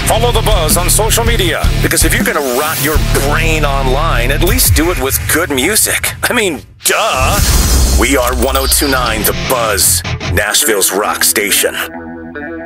Follow The Buzz on social media, because if you're going to rot your brain online, at least do it with good music. I mean, duh. We are 1029 The Buzz, Nashville's rock station.